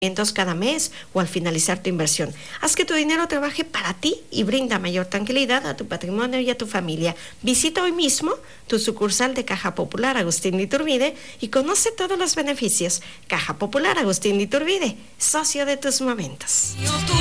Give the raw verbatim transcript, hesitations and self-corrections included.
cada mes o al finalizar tu inversión. Haz que tu dinero trabaje para ti y brinda mayor tranquilidad a tu patrimonio y a tu familia. Visita hoy mismo tu sucursal de Caja Popular Agustín de Iturbide y conoce todos los beneficios. Caja Popular Agustín de Iturbide, socio de tus momentos.